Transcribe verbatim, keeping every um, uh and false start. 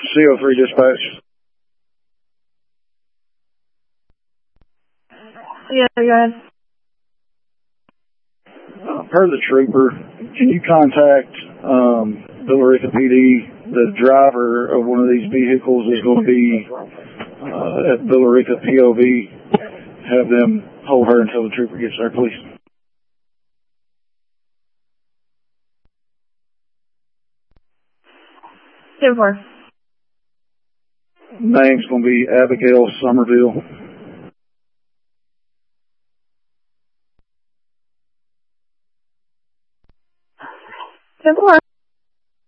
C O three dispatch. Yeah, go ahead. Uh, per the trooper, can you contact um, Billerica P D? The driver of one of these vehicles is going to be uh, at Billerica P O V. Have them hold her until the trooper gets there, please. ten four. Name's going to be Abigail Somerville.